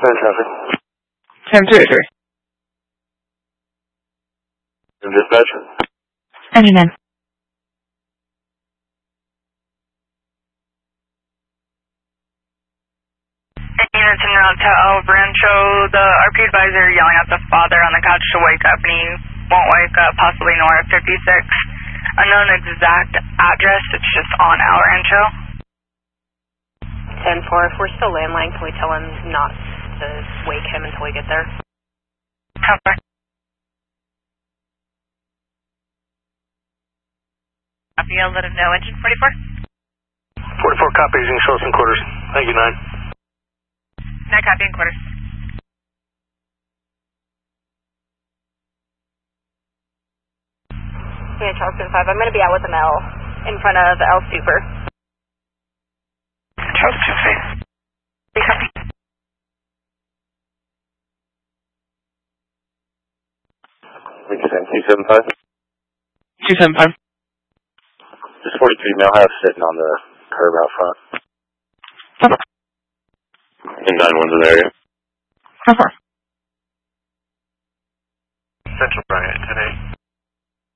traffic. 1033. Dispatch. Engine in. Units in route to El Rancho, the RP advisor yelling at the father on the couch to wake up, and he won't wake up, possibly north 56. Unknown exact address, it's just on El Rancho. 10-4, if we're still landline, can we tell him not to wake him until we get there? Cover. Copy, I'll let him know. Engine 44? 44 copies, you can show us in quarters. Thank you, 9. 9 copy in quarters. Yeah, Charleston 5, I'm going to be out with an L in front of El Super. Charleston 5. 3 copy. Thank you, 275. 275. Just 43 male house sitting on the curb out front. Cover. In 9-1's in the area. Cover. Central Bryant, 10-8.